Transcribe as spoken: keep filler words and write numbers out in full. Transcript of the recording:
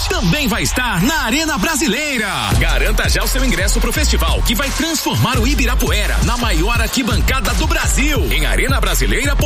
também vai estar na Arena Brasileira. Garanta já o seu ingresso pro festival, que vai transformar o Ibirapuera na maior arquibancada do Brasil, em arena brasileira